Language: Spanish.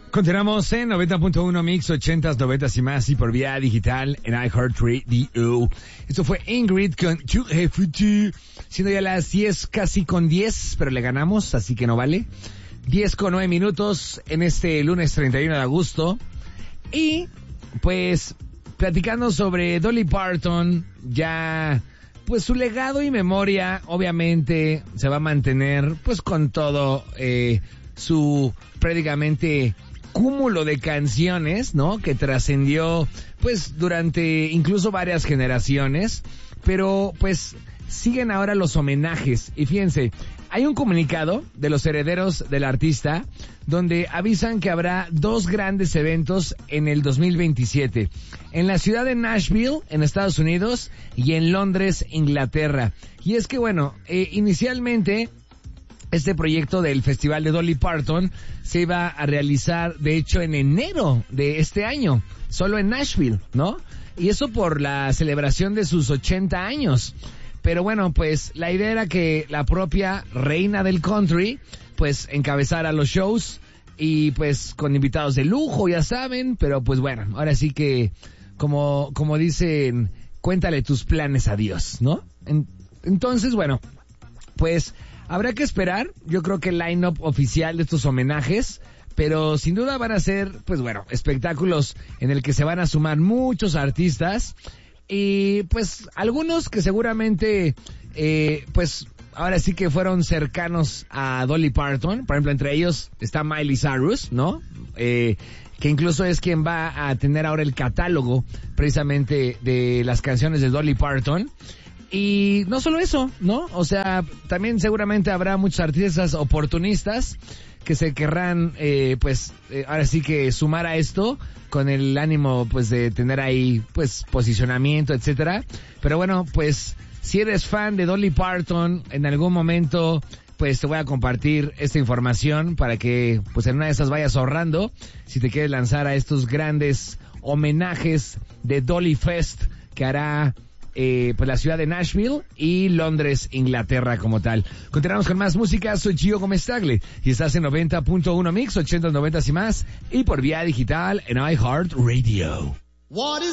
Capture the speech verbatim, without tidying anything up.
Continuamos en noventa punto uno Mix, ochentas, noventas y más, y por vía digital en iHeartRadio. Esto fue Ingrid con Tu Jefe, siendo ya las diez, casi con diez, pero le ganamos, así que no vale. diez con nueve minutos en este lunes treinta y uno de agosto. Y, pues, platicando sobre Dolly Parton, ya, pues su legado y memoria, obviamente, se va a mantener, pues, con todo eh, su prácticamente cúmulo de canciones, ¿no? Que trascendió, pues, durante incluso varias generaciones, pero, pues, siguen ahora los homenajes. Y fíjense, hay un comunicado de los herederos del artista donde avisan que habrá dos grandes eventos en el dos mil veintisiete. En la ciudad de Nashville, en Estados Unidos, y en Londres, Inglaterra. Y es que, bueno, eh, inicialmente este proyecto del Festival de Dolly Parton se iba a realizar, de hecho, en enero de este año, solo en Nashville, ¿no? Y eso por la celebración de sus ochenta años. Pero bueno, pues la idea era que la propia reina del country, pues encabezara los shows y pues con invitados de lujo, ya saben, pero pues bueno, ahora sí que, como, como dicen, cuéntale tus planes a Dios, ¿no? En, entonces, bueno, pues habrá que esperar, yo creo que el line-up oficial de estos homenajes, pero sin duda van a ser, pues bueno, espectáculos en el que se van a sumar muchos artistas y pues algunos que seguramente, eh, pues ahora sí que fueron cercanos a Dolly Parton. Por ejemplo, entre ellos está Miley Cyrus, ¿no? Eh, que incluso es quien va a tener ahora el catálogo precisamente de las canciones de Dolly Parton. Y no solo eso, ¿no? O sea, también seguramente habrá muchos artistas oportunistas que se querrán, eh, pues, eh, ahora sí que sumar a esto con el ánimo, pues, de tener ahí, pues, posicionamiento, etcétera. Pero bueno, pues, si eres fan de Dolly Parton, en algún momento, pues, te voy a compartir esta información para que, pues, en una de esas vayas ahorrando si te quieres lanzar a estos grandes homenajes de Dolly Fest que hará Eh, pues la ciudad de Nashville y Londres, Inglaterra como tal. Continuamos con más música, soy Gio Gómez Tagle y estás en noventa punto uno Mix, ochentas, noventas y más, y por vía digital en iHeartRadio.